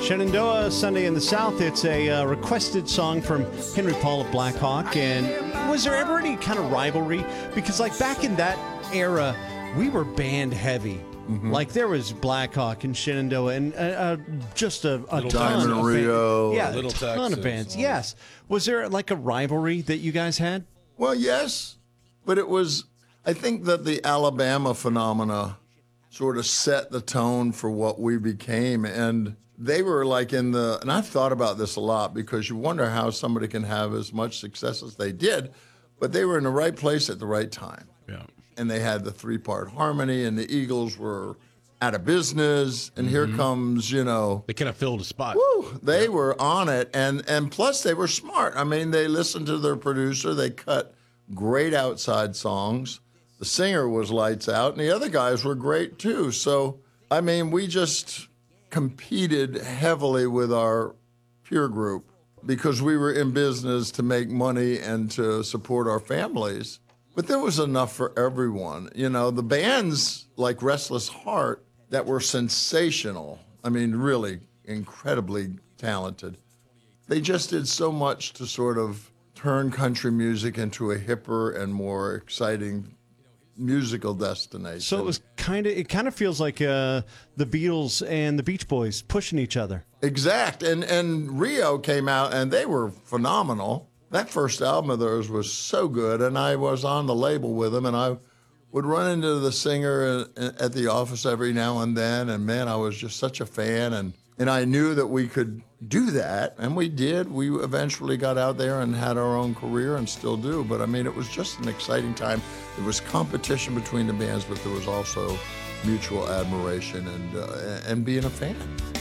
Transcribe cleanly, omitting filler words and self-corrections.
Shenandoah, Sunday in the South. It's a requested song from Henry Paul of Black Hawk. And was there ever any kind of rivalry? Because, like, back in that era, we were band heavy. Mm-hmm. Like, there was Black Hawk and Shenandoah and just a ton Diamond of Rio. Yeah, Little a ton Texas, of bands. Yes. Was there, like, a rivalry that you guys had? Well, yes, but it was, I think that the Alabama phenomena sort of set the tone for what we became. And they were like and I've thought about this a lot because you wonder how somebody can have as much success as they did, but they were in the right place at the right time. Yeah. And they had the 3-part harmony, and the Eagles were out of business, and here comes, They kind of filled a spot. woo, they were on it, and plus they were smart. I mean, they listened to their producer. They cut great outside songs. The singer was lights out, and the other guys were great too. So, I mean, we just competed heavily with our peer group because we were in business to make money and to support our families. But there was enough for everyone. You know, the bands like Restless Heart that were sensational, I mean, really incredibly talented, they just did so much to sort of turn country music into a hipper and more exciting musical destination. So it was it kind of feels like the Beatles and the Beach Boys pushing each other. Exact. And Rio came out, and they were phenomenal. That first album of theirs was so good, and I was on the label with them, and I would run into the singer at the office every now and then, and man, I was just such a fan, and I knew that we could do that, and we did. We eventually got out there and had our own career and still do, but I mean, it was just an exciting time. There was competition between the bands, but there was also mutual admiration and being a fan.